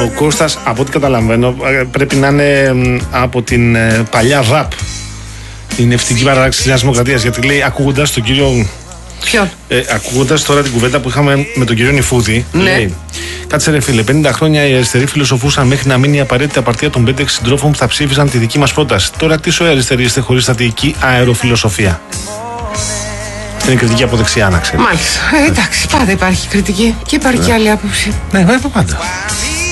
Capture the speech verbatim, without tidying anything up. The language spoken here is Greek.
ο Κώστας, από ό,τι καταλαβαίνω, πρέπει να είναι από την παλιά ραπ. Την ευτική παράταξη της Νέας Δημοκρατίας. Γιατί λέει, ακούγοντας τον κύριο. Ποιον? Ε, ακούγοντας τώρα την κουβέντα που είχαμε με τον κύριο Νιφούδη. Ναι. Λέει, κάτσε ρε φίλε, πενήντα χρόνια οι αριστεροί φιλοσοφούσαν μέχρι να μείνει η απαραίτητη απαρτία των πέντε έξι συντρόφων που θα ψήφισαν τη δική μας πρόταση. Τώρα τι σοϊ αριστεροί είστε χωρίς στρατηγική αεροφιλοσοφία. Αυτή είναι η κριτική από δεξιά, να ξέρετε. Μάλιστα. Ε, εντάξει, πάντα υπάρχει κριτική και υπάρχει ναι. και άλλη άποψη. Ναι, βέβαια πάντα.